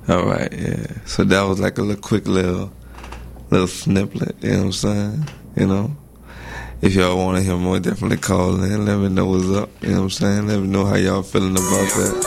All right, yeah. So that was like a little quick little snippet, you know what I'm saying? You know? If y'all want to hear more, definitely call in. Let me know what's up, you know what I'm saying? Let me know how y'all feeling about that.